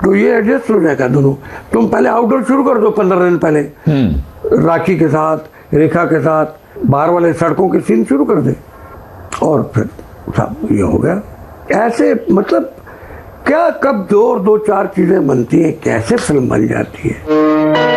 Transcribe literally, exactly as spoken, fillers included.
तो ये एडजस्ट हो जाएगा दोनों। तुम पहले आउटडोर शुरू कर दो पंद्रह दिन पहले, राखी के साथ, रेखा के साथ, बाहर वाले सड़कों के सीन शुरू कर दे और फिर सब ये हो गया। ऐसे मतलब क्या कब दो और दो चार चीजें बनती हैं, कैसे फिल्म बन जाती है।